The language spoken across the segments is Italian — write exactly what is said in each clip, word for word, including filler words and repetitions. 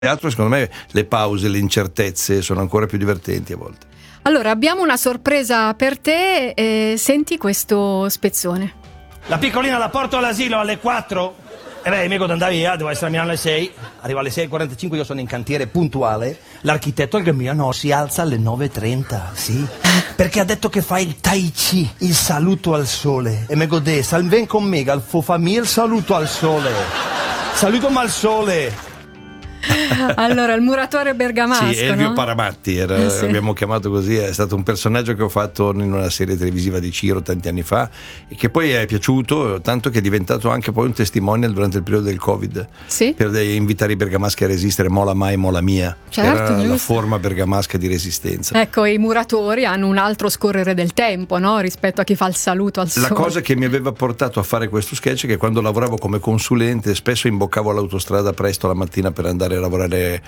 teatro, secondo me, le pause, le incertezze sono ancora più divertenti a volte. Allora, abbiamo una sorpresa per te, eh, senti questo spezzone. La piccolina la porto all'asilo alle quattro. E beh, amico, devo andare via, devo essere a Milano alle sei. Arrivo alle sei e quarantacinque, io sono in cantiere puntuale. L'architetto al mio no, si alza alle nove e trenta, sì. Perché ha detto che fa il tai chi, il saluto al sole. E me godè, salven con me, al fo fammi il saluto al sole. Saluto al sole. Allora, il muratore bergamasco, sì, Elvio no? Paramatti era, eh sì. abbiamo chiamato così, è stato un personaggio che ho fatto in una serie televisiva di Ciro tanti anni fa e che poi è piaciuto tanto che è diventato anche poi un testimonial durante il periodo del Covid, sì? Per invitare i bergamaschi a resistere, mola mai, mola mia, certo, era giusto. La forma bergamasca di resistenza. Ecco, i muratori hanno un altro scorrere del tempo, no? Rispetto a chi fa il saluto al sole. La cosa che mi aveva portato a fare questo sketch è che quando lavoravo come consulente spesso imboccavo l'autostrada presto la mattina per andare a lavorare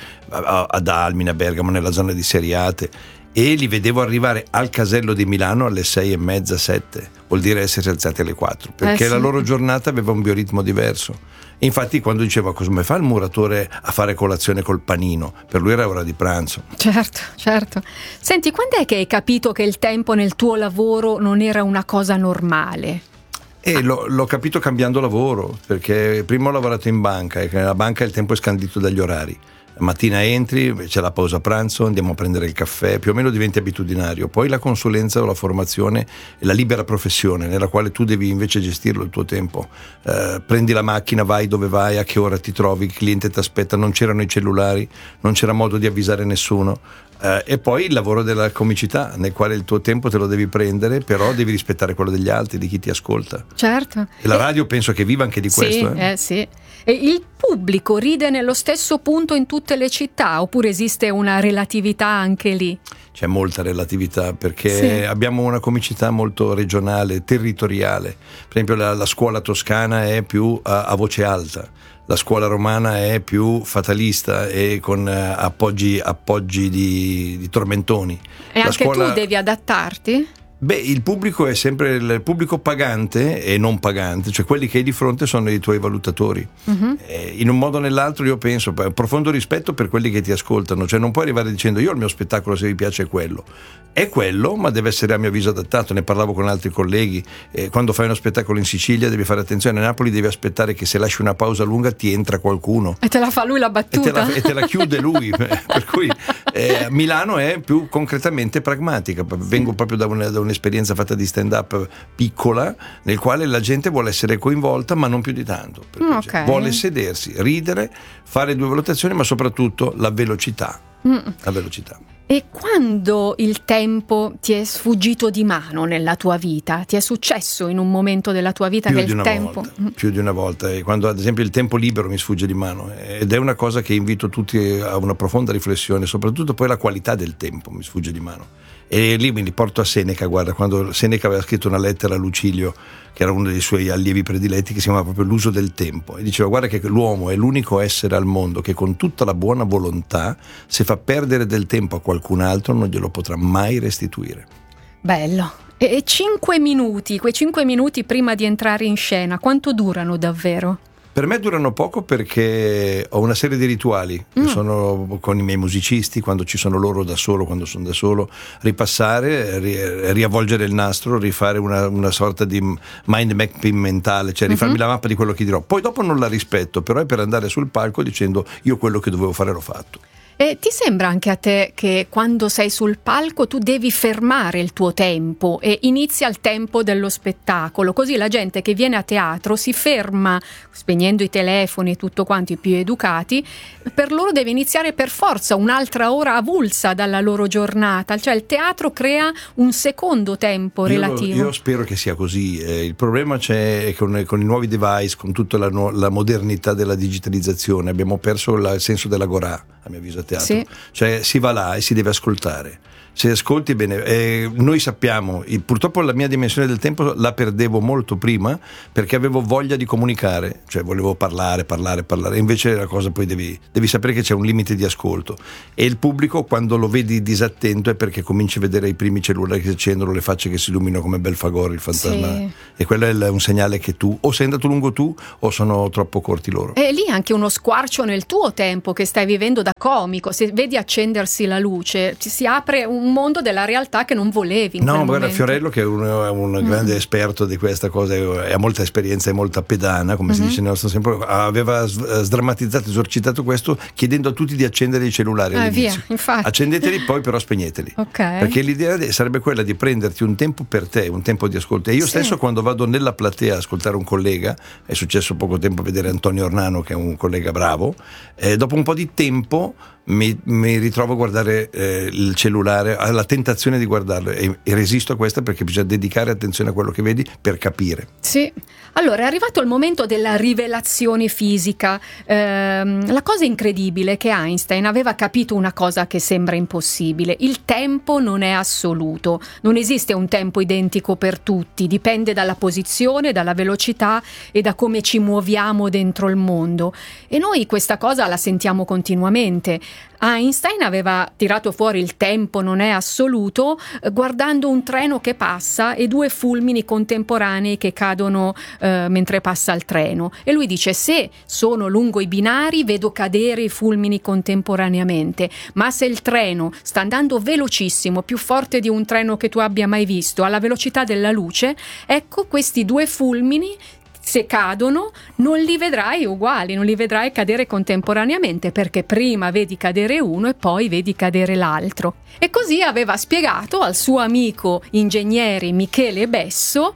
ad Almine, a Bergamo, nella zona di Seriate, e li vedevo arrivare al casello di Milano alle sei e mezza, sette, vuol dire essere alzati alle quattro, perché eh sì. la loro giornata aveva un bioritmo diverso. E infatti quando diceva come fa il muratore a fare colazione col panino, per lui era ora di pranzo. Certo, certo. Senti, quando è che hai capito che il tempo nel tuo lavoro non era una cosa normale? E l'ho, l'ho capito cambiando lavoro, perché prima ho lavorato in banca e nella banca il tempo è scandito dagli orari. La mattina entri, c'è la pausa pranzo, andiamo a prendere il caffè, più o meno diventi abitudinario. Poi la consulenza o la formazione è la libera professione nella quale tu devi invece gestirlo il tuo tempo. Eh, prendi la macchina, vai dove vai, a che ora ti trovi, il cliente ti aspetta, non c'erano i cellulari, non c'era modo di avvisare nessuno. Uh, e poi il lavoro della comicità, nel quale il tuo tempo te lo devi prendere, però devi rispettare quello degli altri, di chi ti ascolta. Certo. E la radio penso che viva anche di sì, questo. Eh? Eh, sì. E il pubblico ride nello stesso punto in tutte le città, oppure esiste una relatività anche lì? C'è molta relatività, perché sì. abbiamo una comicità molto regionale, territoriale. Per esempio la, la scuola toscana è più a, a voce alta, la scuola romana è più fatalista e con uh, appoggi, appoggi di, di tormentoni. E la anche scuola... tu devi adattarti? Beh, il pubblico è sempre il pubblico pagante e non pagante, cioè quelli che hai di fronte sono i tuoi valutatori. Uh-huh. Eh, in un modo o nell'altro io penso, profondo rispetto per quelli che ti ascoltano, cioè non puoi arrivare dicendo io il mio spettacolo se vi piace è quello. È quello, ma deve essere a mio avviso adattato. Ne parlavo con altri colleghi, eh, quando fai uno spettacolo in Sicilia devi fare attenzione, a Napoli devi aspettare che se lasci una pausa lunga ti entra qualcuno. E te la fa lui la battuta. E te la, e te la chiude lui, per cui eh, Milano è più concretamente pragmatica. Vengo proprio da, una, da un'esperienza fatta di stand up piccola, nel quale la gente vuole essere coinvolta ma non più di tanto, okay. Vuole sedersi, ridere, fare due valutazioni, ma soprattutto la velocità. Mm. La velocità. E quando il tempo ti è sfuggito di mano nella tua vita? Ti è successo in un momento della tua vita più che di il una tempo... volta, più di una volta, e quando ad esempio il tempo libero mi sfugge di mano, ed è una cosa che invito tutti a una profonda riflessione, soprattutto poi la qualità del tempo mi sfugge di mano. E lì mi riporto a Seneca, guarda, quando Seneca aveva scritto una lettera a Lucilio, che era uno dei suoi allievi prediletti, che si chiamava proprio L'uso del tempo, e diceva guarda che l'uomo è l'unico essere al mondo che con tutta la buona volontà, se fa perdere del tempo a qualcun altro non glielo potrà mai restituire. Bello. E cinque minuti, quei cinque minuti prima di entrare in scena, quanto durano davvero? Per me durano poco perché ho una serie di rituali, mm. sono con i miei musicisti, quando ci sono loro da solo, quando sono da solo, ripassare, ri- riavvolgere il nastro, rifare una, una sorta di mind mapping mentale, cioè rifarmi mm-hmm. la mappa di quello che dirò. Poi dopo non la rispetto, però è per andare sul palco dicendo io quello che dovevo fare l'ho fatto. E ti sembra anche a te che quando sei sul palco tu devi fermare il tuo tempo e inizia il tempo dello spettacolo, così la gente che viene a teatro si ferma spegnendo i telefoni e tutto quanto, i più educati, per loro deve iniziare per forza un'altra ora avulsa dalla loro giornata, cioè il teatro crea un secondo tempo relativo. Io, io spero che sia così, eh, il problema c'è con, con i nuovi device, con tutta la, la modernità della digitalizzazione, abbiamo perso la, il senso della gorà, a mio avviso, a teatro. Sì. Cioè si va là e si deve ascoltare. Se ascolti bene, eh, noi sappiamo, il, purtroppo la mia dimensione del tempo la perdevo molto prima perché avevo voglia di comunicare, cioè volevo parlare, parlare, parlare, invece la cosa poi devi, devi sapere che c'è un limite di ascolto, e il pubblico quando lo vedi disattento è perché cominci a vedere i primi cellulari che si accendono, le facce che si illuminano come Belfagor, il fantasma, sì. E quello è un segnale che tu o sei andato lungo tu o sono troppo corti loro. E lì anche uno squarcio nel tuo tempo che stai vivendo da comico, se vedi accendersi la luce ci si apre un mondo della realtà che non volevi in no, quel guarda, momento. Fiorello che è un, è un mm. grande esperto di questa cosa e ha molta esperienza e molta pedana, come mm-hmm. si dice nel nostro tempo, aveva sdrammatizzato, esorcitato questo chiedendo a tutti di accendere i cellulari ah, all'inizio. Via, infatti. Accendeteli poi però spegneteli, okay. Perché l'idea sarebbe quella di prenderti un tempo per te, un tempo di ascolto, e io sì. stesso quando vado nella platea a ascoltare un collega, è successo poco tempo a vedere Antonio Ornano che è un collega bravo, eh, dopo un po' di tempo Mi, mi ritrovo a guardare eh, il cellulare, alla tentazione di guardarlo e, e resisto a questa perché bisogna dedicare attenzione a quello che vedi per capire. Sì, allora è arrivato il momento della rivelazione fisica. Ehm, la cosa incredibile è che Einstein aveva capito una cosa che sembra impossibile: il tempo non è assoluto, non esiste un tempo identico per tutti, dipende dalla posizione, dalla velocità e da come ci muoviamo dentro il mondo, e noi questa cosa la sentiamo continuamente. Einstein aveva tirato fuori il tempo non è assoluto eh, guardando un treno che passa e due fulmini contemporanei che cadono eh, mentre passa il treno, e lui dice: se sono lungo i binari vedo cadere i fulmini contemporaneamente, ma se il treno sta andando velocissimo, più forte di un treno che tu abbia mai visto, alla velocità della luce, ecco questi due fulmini se cadono non li vedrai uguali, non li vedrai cadere contemporaneamente, perché prima vedi cadere uno e poi vedi cadere l'altro. E così aveva spiegato al suo amico ingegnere Michele Besso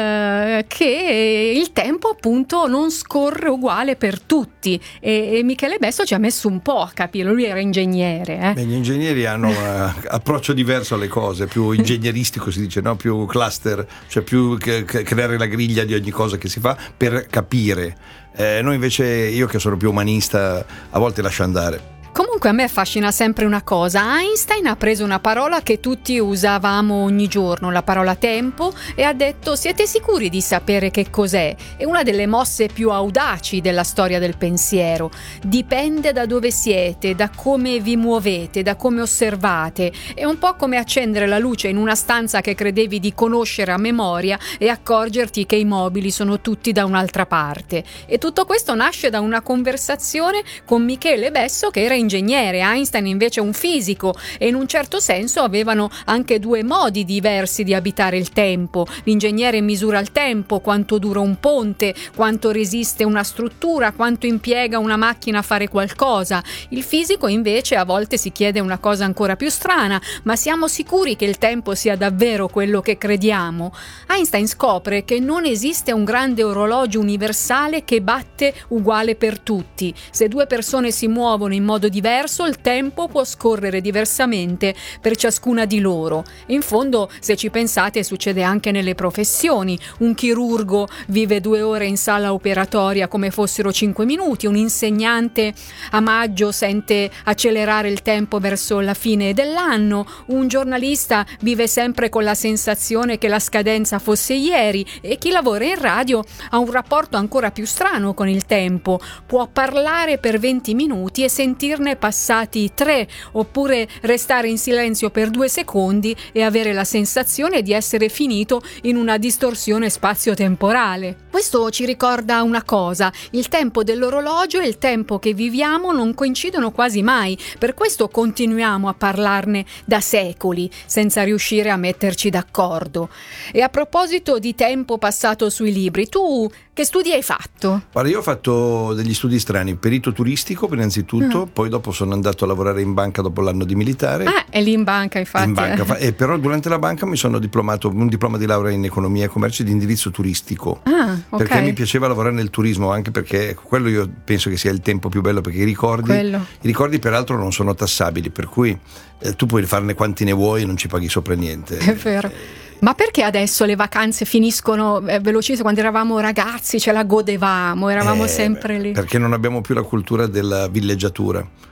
eh, che il tempo appunto non scorre uguale per tutti, e, e Michele Besso ci ha messo un po' a capirlo, lui era ingegnere. Eh. Beh, gli ingegneri hanno un approccio diverso alle cose, più ingegneristico si dice, no? Più cluster, cioè più che, che creare la griglia di ogni cosa che si fa per capire. Eh, noi invece, io che sono più umanista, a volte lascio andare. Comunque a me affascina sempre una cosa: Einstein ha preso una parola che tutti usavamo ogni giorno, la parola tempo, e ha detto: siete sicuri di sapere che cos'è? È una delle mosse più audaci della storia del pensiero. Dipende da dove siete, da come vi muovete, da come osservate. È un po' come accendere la luce in una stanza che credevi di conoscere a memoria e accorgerti che i mobili sono tutti da un'altra parte. E tutto questo nasce da una conversazione con Michele Besso, che era ingegnere, Einstein invece un fisico, e in un certo senso avevano anche due modi diversi di abitare il tempo. L'ingegnere misura il tempo, quanto dura un ponte, quanto resiste una struttura, quanto impiega una macchina a fare qualcosa. Il fisico invece a volte si chiede una cosa ancora più strana: ma siamo sicuri che il tempo sia davvero quello che crediamo? Einstein scopre che non esiste un grande orologio universale che batte uguale per tutti. Se due persone si muovono in modo diverso, il tempo può scorrere diversamente per ciascuna di loro. In fondo, se ci pensate, succede anche nelle professioni. Un chirurgo vive due ore in sala operatoria come fossero cinque minuti, un insegnante a maggio sente accelerare il tempo verso la fine dell'anno, un giornalista vive sempre con la sensazione che la scadenza fosse ieri, e chi lavora in radio ha un rapporto ancora più strano con il tempo. Può parlare per venti minuti e sentirne passati tre, oppure restare in silenzio per due secondi e avere la sensazione di essere finito in una distorsione spazio-temporale. Questo ci ricorda una cosa: il tempo dell'orologio e il tempo che viviamo non coincidono quasi mai, per questo continuiamo a parlarne da secoli senza riuscire a metterci d'accordo. E a proposito di tempo passato sui libri, tu che studi hai fatto? Guarda, io ho fatto degli studi strani, perito turistico innanzitutto, mm. poi dopo sono andato a lavorare in banca dopo l'anno di militare. Ah, è lì in banca infatti. In banca, eh. E però durante la banca mi sono diplomato, un diploma di laurea in economia e commercio di indirizzo turistico. Ah, okay. Perché mi piaceva lavorare nel turismo, anche perché quello io penso che sia il tempo più bello, perché i ricordi, i ricordi peraltro non sono tassabili, per cui eh, tu puoi farne quanti ne vuoi e non ci paghi sopra niente. È vero. Eh, Ma perché adesso le vacanze finiscono eh, velocissime? Quando eravamo ragazzi ce la godevamo, eravamo eh, sempre lì. Perché non abbiamo più la cultura della villeggiatura.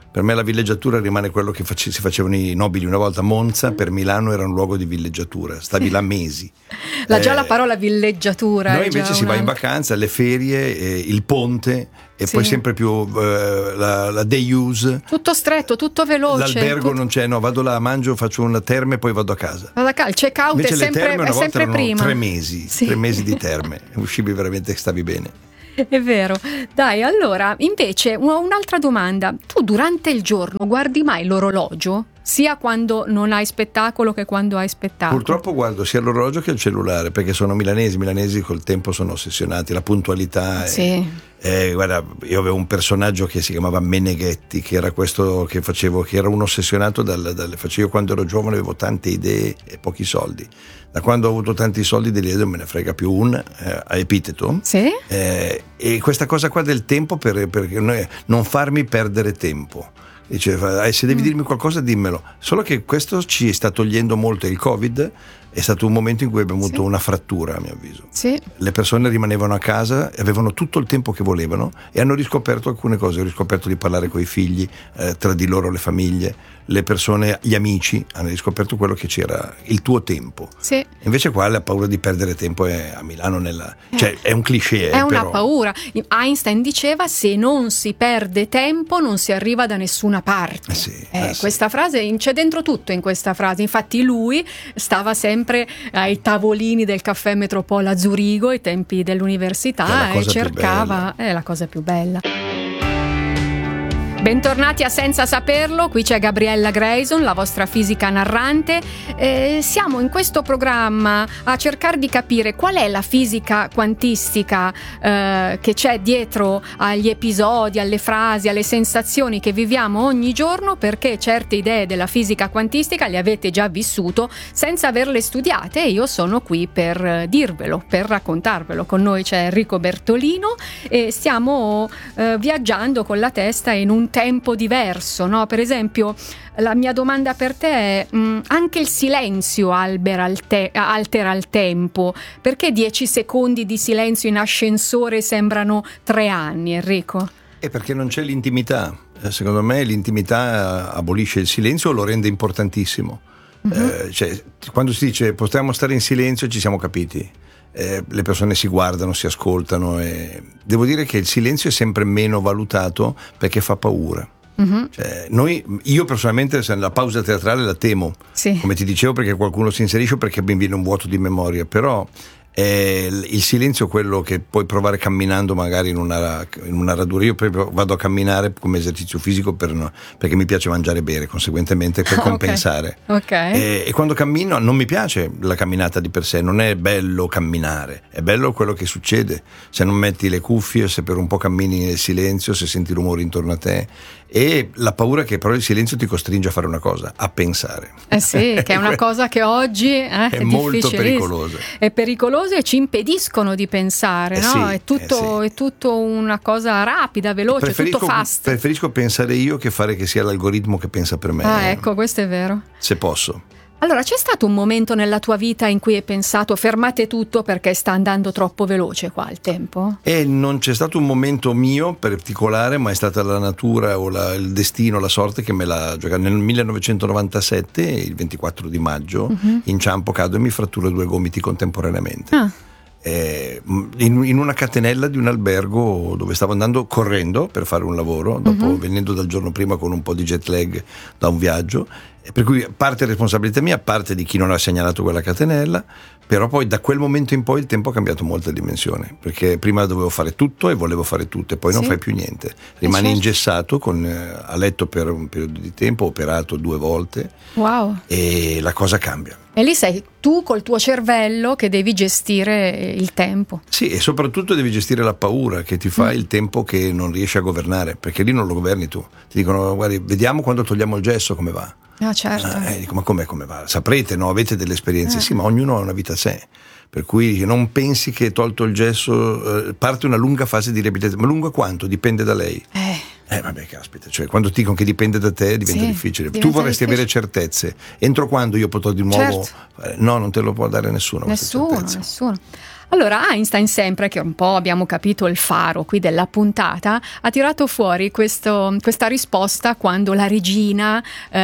Per me la villeggiatura rimane quello che face, si facevano i nobili una volta. Monza per Milano era un luogo di villeggiatura, stavi là mesi. La, già eh, la parola villeggiatura. Noi invece si una... va in vacanza, le ferie, eh, il ponte e sì. poi sempre più eh, la, la day use. Tutto stretto, tutto veloce. L'albergo tutto... non c'è, no, vado là, mangio, faccio una terme e poi vado a casa. Vado a casa, il check out invece è sempre, le terme una è volta sempre erano prima. tre mesi, sì. tre mesi di terme, uscivi veramente che stavi bene. È vero. Dai, allora, invece, un'altra domanda. Tu durante il giorno guardi mai l'orologio? Sia quando non hai spettacolo che quando hai spettacolo? Purtroppo guardo sia l'orologio che il cellulare, perché sono milanesi, i milanesi col tempo sono ossessionati, la puntualità. Sì. È, è, guarda, io avevo un personaggio che si chiamava Meneghetti, che era questo che facevo, che era un ossessionato dal, dal, facevo io quando ero giovane, avevo tante idee e pochi soldi. Da quando ho avuto tanti soldi delle idee non me ne frega più un, eh, a epiteto. Sì. Eh, e questa cosa qua del tempo per, per non farmi perdere tempo. Dice, eh, se devi mm. dirmi qualcosa dimmelo, solo che questo ci sta togliendo molto. Il Covid è stato un momento in cui abbiamo avuto sì. una frattura, a mio avviso. Sì. Le persone rimanevano a casa e avevano tutto il tempo che volevano e hanno riscoperto alcune cose. Ho riscoperto di parlare con i figli, eh, tra di loro le famiglie, le persone, gli amici hanno riscoperto quello che c'era, il tuo tempo. Sì. Invece qua la paura di perdere tempo è a Milano nella, cioè è un cliché. È una però. paura. Einstein diceva: se non si perde tempo non si arriva da nessuna parte. Eh sì, eh, eh sì. Questa frase, c'è dentro tutto in questa frase. Infatti lui stava sempre ai tavolini del caffè Metropole a Zurigo ai tempi dell'università e cercava, è la cosa più bella. Bentornati a Senza Saperlo, qui c'è Gabriella Grayson, la vostra fisica narrante. Eh, siamo in questo programma a cercare di capire qual è la fisica quantistica eh, che c'è dietro agli episodi, alle frasi, alle sensazioni che viviamo ogni giorno, perché certe idee della fisica quantistica le avete già vissuto senza averle studiate e io sono qui per dirvelo, per raccontarvelo. Con noi c'è Enrico Bertolino e stiamo eh, viaggiando con la testa in un tempo diverso, no? Per esempio, la mia domanda per te è: mh, anche il silenzio albera il te- altera il tempo? Perché dieci secondi di silenzio in ascensore sembrano tre anni, Enrico? È perché non c'è l'intimità. Secondo me l'intimità abolisce il silenzio o lo rende importantissimo. Uh-huh. Eh, cioè, quando si dice possiamo stare in silenzio ci siamo capiti. Eh, le persone si guardano, si ascoltano e devo dire che il silenzio è sempre meno valutato perché fa paura. Uh-huh. Cioè, noi, io personalmente la pausa teatrale la temo, sì. come ti dicevo, perché qualcuno si inserisce o perché mi viene un vuoto di memoria, però è il silenzio quello che puoi provare camminando magari in una, in una radura. Io proprio vado a camminare come esercizio fisico per no, perché mi piace mangiare e bere, conseguentemente per compensare. Okay. Okay. E, e quando cammino non mi piace la camminata di per sé, non è bello camminare, è bello quello che succede se non metti le cuffie, se per un po' cammini nel silenzio, se senti rumori intorno a te. E la paura che però il silenzio ti costringe a fare una cosa, a pensare. Eh sì, che è una cosa che oggi eh, è, è molto pericolosa. È pericolosa e ci impediscono di pensare, eh no? Sì, è, tutto, eh sì. è tutto una cosa rapida, veloce, preferisco, tutto fast. Preferisco pensare io che fare che sia l'algoritmo che pensa per me. Ah, ecco, questo è vero. Se posso. Allora, c'è stato un momento nella tua vita in cui hai pensato fermate tutto perché sta andando troppo veloce qua il tempo? E non c'è stato un momento mio particolare, ma è stata la natura o la, il destino, la sorte che me l'ha giocata. Nel millenovecentonovantasette, il ventiquattro di maggio, uh-huh. inciampo, cado e mi fratturo due gomiti contemporaneamente. Ah. Eh, in, in una catenella di un albergo dove stavo andando correndo per fare un lavoro, dopo uh-huh. venendo dal giorno prima con un po' di jet lag da un viaggio, per cui parte responsabilità mia, parte di chi non ha segnalato quella catenella, però poi da quel momento in poi il tempo ha cambiato molta dimensione, perché prima dovevo fare tutto e volevo fare tutto e poi sì. non fai più niente, rimani certo. ingessato con, eh, a letto per un periodo di tempo, operato due volte. Wow. E la cosa cambia. E lì sei tu col tuo cervello che devi gestire il tempo. Sì, e soprattutto devi gestire la paura che ti fa mm. il tempo che non riesci a governare, perché lì non lo governi tu. Ti dicono, guardi, vediamo quando togliamo il gesso come va. Ah, certo. Ah, eh, dico, ma com'è, come va? Saprete, no? Avete delle esperienze? Eh. Sì, ma ognuno ha una vita a sé. Per cui non pensi che tolto il gesso eh, parte una lunga fase di riabilitazione. Ma lunga quanto? Dipende da lei. Eh. Eh vabbè, caspita, cioè quando ti dicono che dipende da te diventa sì, difficile. Diventa tu vorresti difficile. avere certezze. Entro quando io potrò di nuovo? Certo. Eh, no, non te lo può dare nessuno. Nessuno, nessuno. Allora Einstein, sempre che un po' abbiamo capito il faro qui della puntata, ha tirato fuori questo, questa risposta quando la regina,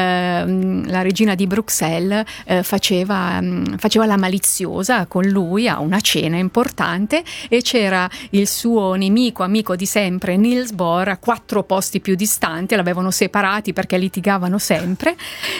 eh, la regina di Bruxelles eh, faceva, faceva la maliziosa con lui a una cena importante, e c'era il suo nemico, amico di sempre, Niels Bohr, a quattro posti più distanti, l'avevano separati perché litigavano sempre,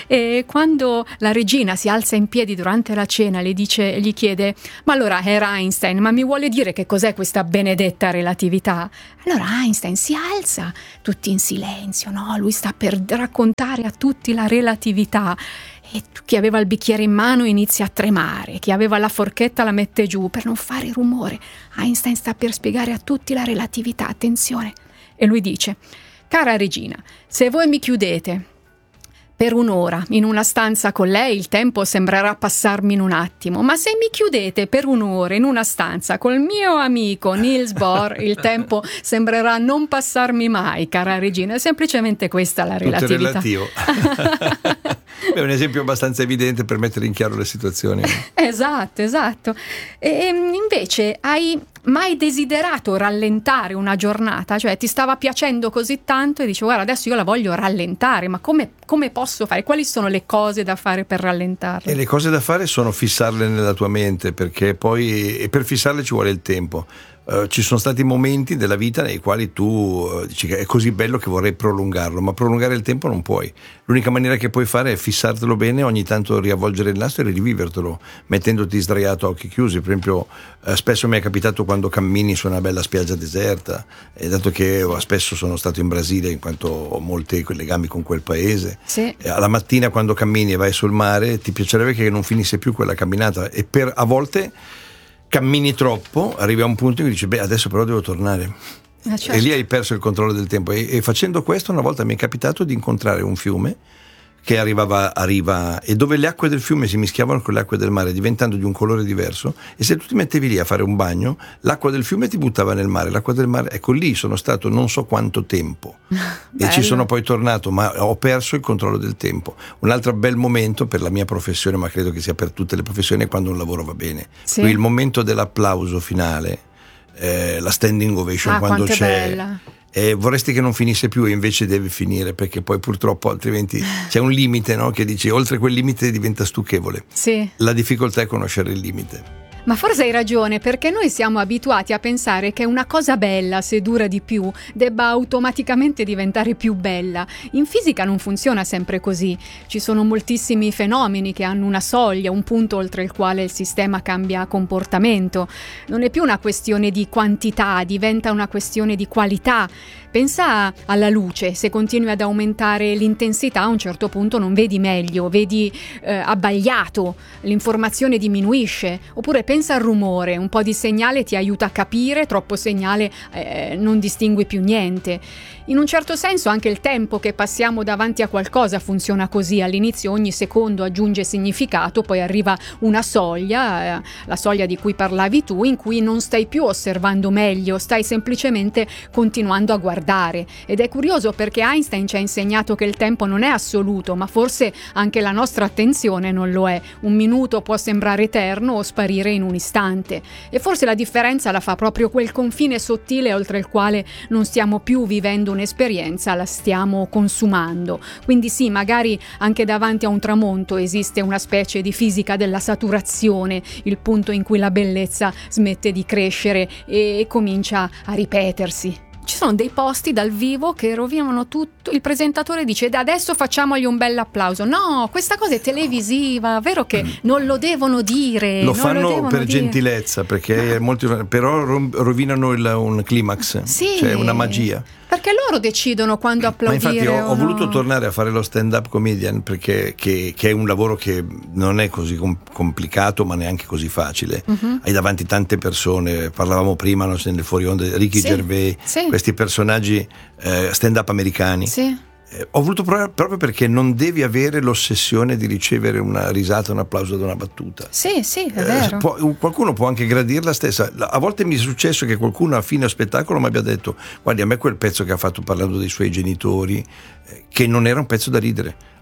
e quando la regina si alza in piedi durante la cena le dice, gli chiede: ma allora era Einstein, ma mi vuole dire che cos'è questa benedetta relatività? Allora Einstein si alza, tutti in silenzio, no? Lui sta per raccontare a tutti la relatività, e chi aveva il bicchiere in mano inizia a tremare, chi aveva la forchetta la mette giù per non fare rumore. Einstein sta per spiegare a tutti la relatività, attenzione, e lui dice: cara regina, se voi mi chiudete per un'ora in una stanza con lei, il tempo sembrerà passarmi in un attimo, ma se mi chiudete per un'ora in una stanza col mio amico Niels Bohr, il tempo sembrerà non passarmi mai, cara regina. È semplicemente questa la relatività. Tutto è relativo. È un esempio abbastanza evidente per mettere in chiaro le situazioni. Esatto, esatto. E invece hai mai desiderato rallentare una giornata? Cioè ti stava piacendo così tanto e dici: guarda, adesso io la voglio rallentare, ma come, come posso fare? Quali sono le cose da fare per rallentarla? E le cose da fare sono fissarle nella tua mente, perché poi e per fissarle ci vuole il tempo. Uh, ci sono stati momenti della vita nei quali tu uh, dici che è così bello che vorrei prolungarlo, ma prolungare il tempo non puoi. L'unica maniera che puoi fare è fissartelo bene, ogni tanto riavvolgere il nastro e rivivertelo mettendoti sdraiato a occhi chiusi. Per esempio uh, spesso mi è capitato quando cammini su una bella spiaggia deserta, e dato che uh, spesso sono stato in Brasile in quanto ho molti legami con quel paese, sì. E alla mattina quando cammini e vai sul mare ti piacerebbe che non finisse più quella camminata, e per a volte cammini troppo, arrivi a un punto in cui dici: beh, adesso però devo tornare. Ah, certo. E lì hai perso il controllo del tempo. E, e facendo questo, una volta mi è capitato di incontrare un fiume che arrivava a riva, e dove le acque del fiume si mischiavano con le acque del mare, diventando di un colore diverso, e se tu ti mettevi lì a fare un bagno, l'acqua del fiume ti buttava nel mare, l'acqua del mare, ecco, lì sono stato non so quanto tempo e ci sono poi tornato, ma ho perso il controllo del tempo. Un altro bel momento per la mia professione, ma credo che sia per tutte le professioni, è quando un lavoro va bene. Sì. Qui il momento dell'applauso finale, eh, la standing ovation, ah, quando c'è bella. E vorresti che non finisse più, e invece deve finire, perché poi purtroppo altrimenti c'è un limite, no? Che dici, oltre quel limite diventa stucchevole. Sì. La difficoltà è conoscere il limite. Ma forse hai ragione, perché noi siamo abituati a pensare che una cosa bella, se dura di più, debba automaticamente diventare più bella. In fisica non funziona sempre così. Ci sono moltissimi fenomeni che hanno una soglia, un punto oltre il quale il sistema cambia comportamento. Non è più una questione di quantità, diventa una questione di qualità. Pensa alla luce: se continui ad aumentare l'intensità, a un certo punto non vedi meglio, vedi eh, abbagliato, l'informazione diminuisce. Oppure pensa al rumore: un po' di segnale ti aiuta a capire, troppo segnale eh, non distingui più niente. In un certo senso anche il tempo che passiamo davanti a qualcosa funziona così. All'inizio ogni secondo aggiunge significato, poi arriva una soglia, eh, la soglia di cui parlavi tu, in cui non stai più osservando meglio, stai semplicemente continuando a guardare. Ed è curioso perché Einstein ci ha insegnato che il tempo non è assoluto, ma forse anche la nostra attenzione non lo è. Un minuto può sembrare eterno o sparire in un istante, e forse la differenza la fa proprio quel confine sottile oltre il quale non stiamo più vivendo un'esperienza, la stiamo consumando. Quindi sì, magari anche davanti a un tramonto esiste una specie di fisica della saturazione, il punto in cui la bellezza smette di crescere e comincia a ripetersi. Ci sono dei posti dal vivo che rovinano tutto. Il presentatore dice: da adesso facciamogli un bel applauso. No, questa cosa è televisiva, vero che non lo devono dire. Lo non fanno lo devono per dire. gentilezza, perché molti, però rovinano il, un climax, sì, cioè una magia. Perché loro decidono quando applaudire. Ma infatti ho, ho no. voluto tornare a fare lo stand-up comedian, perché che, che è un lavoro che non è così com- complicato, ma neanche così facile. Uh-huh. Hai davanti tante persone, parlavamo prima, no, nelle fuori onde, Ricky sì, Gervais, sì. questi personaggi eh, stand-up americani. Sì. Eh, ho voluto provare, proprio perché non devi avere l'ossessione di ricevere una risata, un applauso da una battuta. Sì, sì, è eh, vero. Può, qualcuno può anche gradirla stessa. A volte mi è successo che qualcuno a fine spettacolo mi abbia detto: guardi, a me quel pezzo che ha fatto parlando dei suoi genitori, eh, che non era un pezzo da ridere,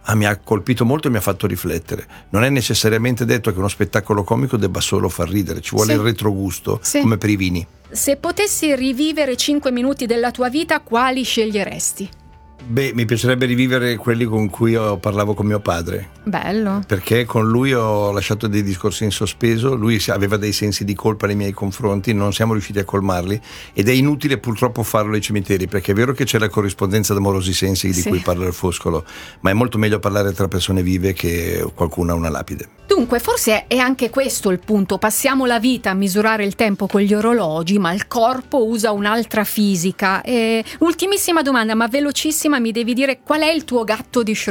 Ah, mi ha colpito molto e mi ha fatto riflettere. Non è necessariamente detto che uno spettacolo comico debba solo far ridere, ci vuole sì. il retrogusto, sì. come per i vini. Se potessi rivivere cinque minuti della tua vita, quali sceglieresti? Beh, mi piacerebbe rivivere quelli con cui io parlavo con mio padre. Bello. Perché con lui ho lasciato dei discorsi in sospeso, lui aveva dei sensi di colpa nei miei confronti, non siamo riusciti a colmarli ed è inutile purtroppo farlo ai cimiteri, perché è vero che c'è la corrispondenza d'amorosi sensi di sì. cui parla il Foscolo, ma è molto meglio parlare tra persone vive che qualcuno a una lapide. Dunque, forse è anche questo il punto. Passiamo la vita a misurare il tempo con gli orologi, ma il corpo usa un'altra fisica. E ultimissima domanda, ma velocissima, mi devi dire qual è il tuo gatto di Schrödinger?